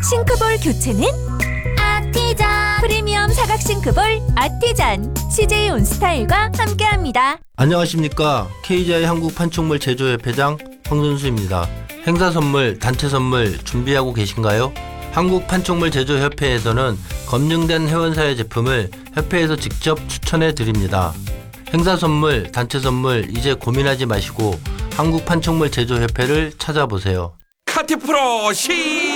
싱크볼 교체는 아티잔. 프리미엄 사각 싱크볼 아티잔. CJ 온스타일과 함께합니다. 안녕하십니까. KGI 한국판촉물 제조협회장 황선수입니다. 행사 선물, 단체 선물 준비하고 계신가요? 한국판촉물 제조협회에서는 검증된 회원사의 제품을 협회에서 직접 추천해 드립니다. 행사 선물, 단체 선물 이제 고민하지 마시고 한국판촉물 제조협회를 찾아보세요. 카티 프로 시